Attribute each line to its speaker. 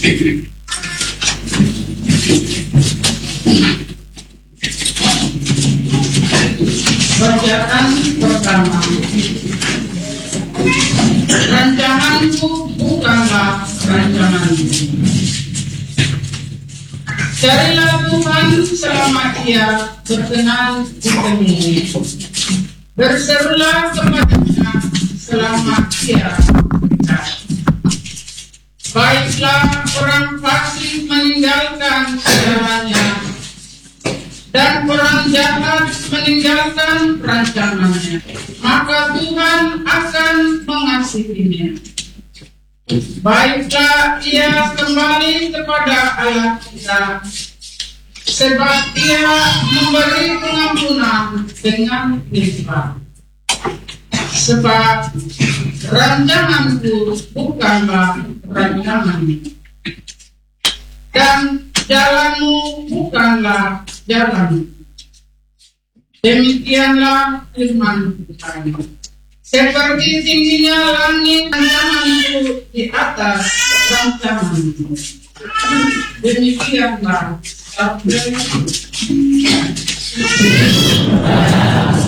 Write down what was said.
Speaker 1: Bacaan pertama. Rancanganku bukanlah rancanganmu. Carilah Tuhan selama Ia berkenan ditemui. Berserulah kepadanya selama Ia dekat. Baiklah orang fasik meninggalkan jalannya, dan orang jahat meninggalkan rancangannya, maka Tuhan akan mengasihinya. Baiklah ia kembali kepada Allah kita, sebab Ia memberi pengampunan dengan limpah. Sebab rancanganku bukanlah rancanganmu, dan jalanmu bukanlah jalanmu. Demikianlah firman Tuhan. Seperti tingginya langit rancanganku di atas rancanganmu. Demikianlah sabda.